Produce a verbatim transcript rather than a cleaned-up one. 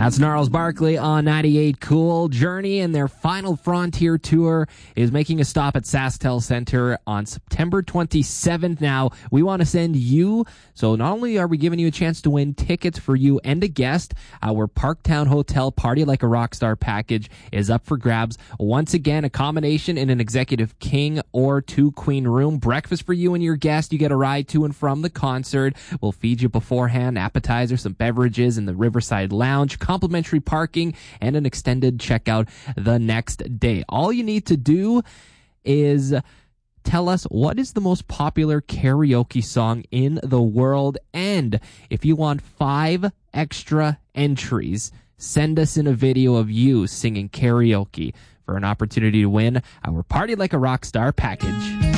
That's Gnarls Barkley on ninety-eight Cool. Journey and their final Frontier tour is making a stop at SaskTel Center on September twenty-seventh. Now, we want to send you, so not only are we giving you a chance to win tickets for you and a guest, our Parktown Hotel Party Like a Rockstar package is up for grabs. Once again, a combination in an executive king or two queen room. Breakfast for you and your guest. You get a ride to and from the concert. We'll feed you beforehand, appetizers, some beverages in the Riverside Lounge, complimentary parking, and an extended checkout the next day. All you need to do is tell us what is the most popular karaoke song in the world. And if you want five extra entries, send us in a video of you singing karaoke for an opportunity to win our Party Like a Rockstar package.